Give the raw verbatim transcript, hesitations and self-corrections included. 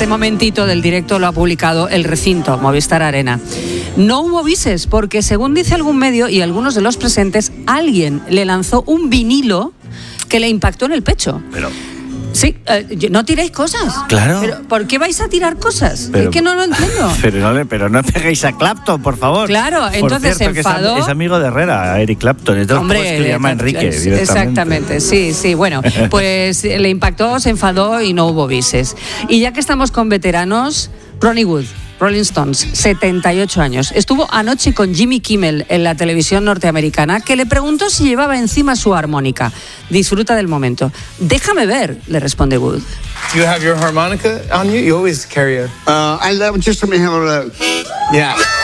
momentito del directo lo ha publicado El Recinto, Movistar Arena. No hubo bises porque, según dice algún medio y algunos de los presentes, alguien le lanzó un vinilo que le impactó en el pecho. Pero... Sí, eh, no tiréis cosas. Claro. Pero, ¿por qué vais a tirar cosas? Pero, es que no lo entiendo. Pero no, pero no peguéis a Clapton, por favor. Claro, por entonces cierto, se enfadó. Que es, es amigo de Herrera, Eric Clapton. Es de los Hombre, que le llama Enrique directamente. Exactamente, sí, sí. Bueno, pues le impactó, se enfadó y no hubo bises. Y ya que estamos con veteranos, Ronnie Wood, Rolling Stones, setenta y ocho años. Estuvo anoche con Jimmy Kimmel en la televisión norteamericana, que le preguntó si llevaba encima su armónica. Disfruta del momento. Déjame ver, le responde Wood. You have your harmonica on you? You always carry it. Uh, I love just let me have a look. Yeah.